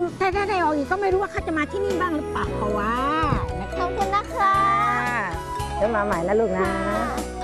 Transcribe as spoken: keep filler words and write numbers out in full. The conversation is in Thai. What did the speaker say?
ถ้าได้ออกอีกก็ไม่รู้ว่าเขาจะมาที่นี่บ้างหรือเปล่าเพราะว่าขอบคุณนะคะเดี๋ยวมาใหม่นะลูกนะค่ะ